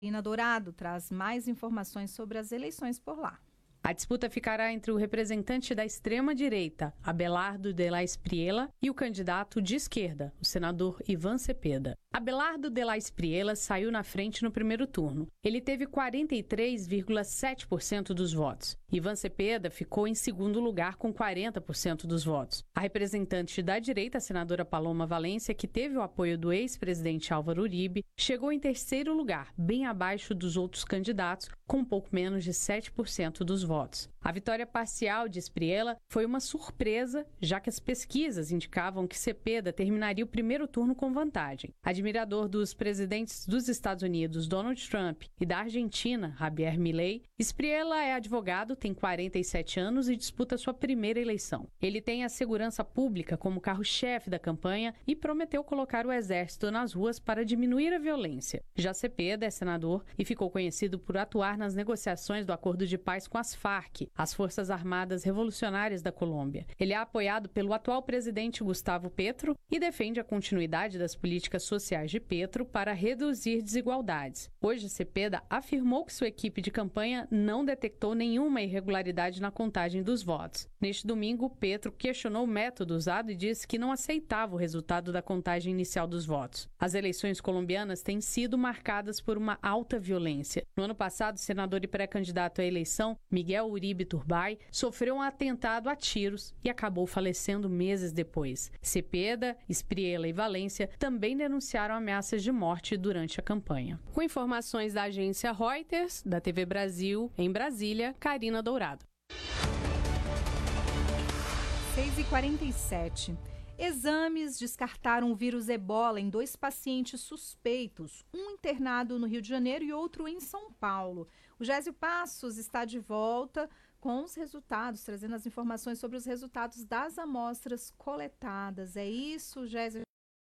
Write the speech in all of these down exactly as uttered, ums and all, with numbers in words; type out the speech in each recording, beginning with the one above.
Carina Dourado traz mais informações sobre as eleições por lá. A disputa ficará entre o representante da extrema-direita, Abelardo de la Espriella, e o candidato de esquerda, o senador Ivan Cepeda. Abelardo de la Espriella saiu na frente no primeiro turno. Ele teve quarenta e três vírgula sete por cento dos votos. Ivan Cepeda ficou em segundo lugar com quarenta por cento dos votos. A representante da direita, a senadora Paloma Valência, que teve o apoio do ex-presidente Álvaro Uribe, chegou em terceiro lugar, bem abaixo dos outros candidatos, com um pouco menos de sete por cento dos votos. A vitória parcial de Espriella foi uma surpresa, já que as pesquisas indicavam que Cepeda terminaria o primeiro turno com vantagem. Admirador dos presidentes dos Estados Unidos, Donald Trump, e da Argentina, Javier Milei, Espriella é advogado, tem quarenta e sete anos e disputa sua primeira eleição. Ele tem a segurança pública como carro-chefe da campanha e prometeu colocar o exército nas ruas para diminuir a violência. Já Cepeda é senador e ficou conhecido por atuar nas negociações do acordo de paz com as Farc, as Forças Armadas Revolucionárias da Colômbia. Ele é apoiado pelo atual presidente Gustavo Petro e defende a continuidade das políticas sociais de Petro para reduzir desigualdades. Hoje, Cepeda afirmou que sua equipe de campanha não detectou nenhuma irregularidade na contagem dos votos. Neste domingo, Petro questionou o método usado e disse que não aceitava o resultado da contagem inicial dos votos. As eleições colombianas têm sido marcadas por uma alta violência. No ano passado, o senador e pré-candidato à eleição, Miguel Uribe Turbay, sofreu um atentado a tiros e acabou falecendo meses depois. Cepeda, Espriella e Valência também denunciaram ameaças de morte durante a campanha. Com informações da agência Reuters, da T V Brasil, em Brasília, Carina Dourado. seis e quarenta e sete. Exames descartaram o vírus Ebola em dois pacientes suspeitos, um internado no Rio de Janeiro e outro em São Paulo. O Gésio Passos está de volta com os resultados, trazendo as informações sobre os resultados das amostras coletadas. É isso, Gésio?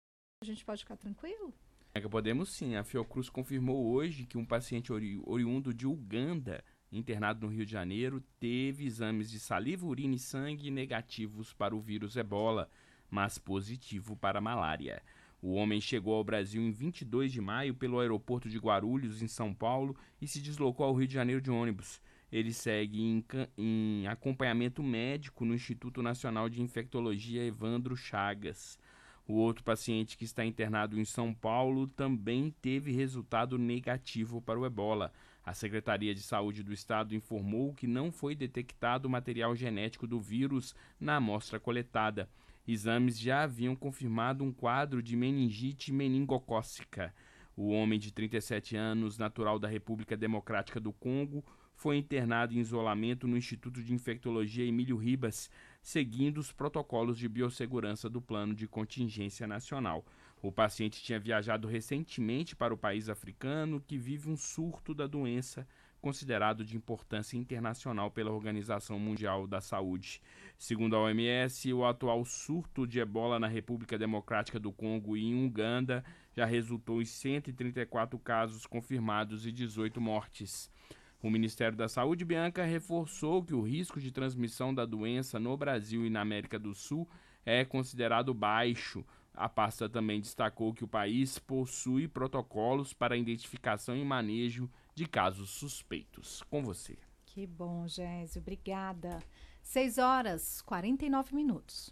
A gente pode ficar tranquilo? É que podemos sim. A Fiocruz confirmou hoje que um paciente ori- oriundo de Uganda, internado no Rio de Janeiro, teve exames de saliva, urina e sangue negativos para o vírus Ebola, mas positivo para a malária. O homem chegou ao Brasil em vinte e dois de maio pelo aeroporto de Guarulhos, em São Paulo, e se deslocou ao Rio de Janeiro de ônibus. Ele segue em, em acompanhamento médico no Instituto Nacional de Infectologia Evandro Chagas. O outro paciente que está internado em São Paulo também teve resultado negativo para o Ebola. A Secretaria de Saúde do Estado informou que não foi detectado material genético do vírus na amostra coletada. Exames já haviam confirmado um quadro de meningite meningocócica. O homem de trinta e sete anos, natural da República Democrática do Congo, foi internado em isolamento no Instituto de Infectologia Emílio Ribas, seguindo os protocolos de biossegurança do Plano de Contingência Nacional. O paciente tinha viajado recentemente para o país africano, que vive um surto da doença, considerado de importância internacional pela Organização Mundial da Saúde. Segundo a O M S, o atual surto de ebola na República Democrática do Congo e em Uganda já resultou em cento e trinta e quatro casos confirmados e dezoito mortes. O Ministério da Saúde, Bianca, reforçou que o risco de transmissão da doença no Brasil e na América do Sul é considerado baixo. A pasta também destacou que o país possui protocolos para a identificação e manejo de casos suspeitos. Com você. Que bom, Gésio. Obrigada. seis horas e quarenta e nove minutos.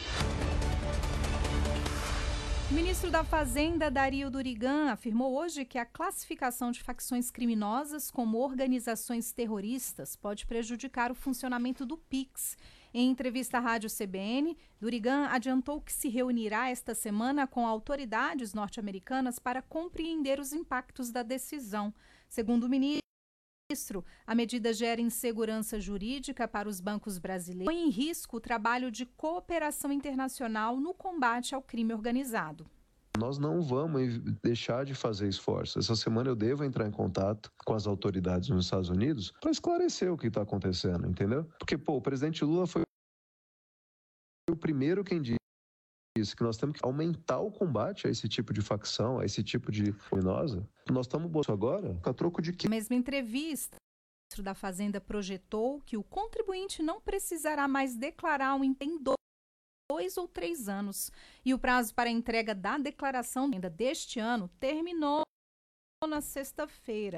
O ministro da Fazenda, Dario Durigan, afirmou hoje que a classificação de facções criminosas como organizações terroristas pode prejudicar o funcionamento do Pix. Em entrevista à Rádio C B N, Durigan adiantou que se reunirá esta semana com autoridades norte-americanas para compreender os impactos da decisão. Segundo o ministro, a medida gera insegurança jurídica para os bancos brasileiros e põe em risco o trabalho de cooperação internacional no combate ao crime organizado. Nós não vamos deixar de fazer esforços. Essa semana eu devo entrar em contato com as autoridades nos Estados Unidos para esclarecer o que está acontecendo, entendeu? Porque, pô, o presidente Lula foi o primeiro quem disse que nós temos que aumentar o combate a esse tipo de facção, a esse tipo de criminosa. Nós estamos bolso agora a troco de que... Na mesma entrevista, o ministro da Fazenda projetou que o contribuinte não precisará mais declarar um empenho dois ou três anos. E o prazo para a entrega da declaração ainda deste ano terminou na sexta-feira.